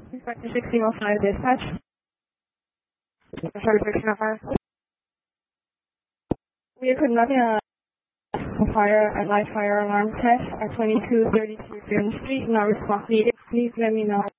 Inspector 1605 dispatch. Sorry, section of fire. We are conducting a live fire alarm test at 2232 Film Street. No response needed. Please let me know.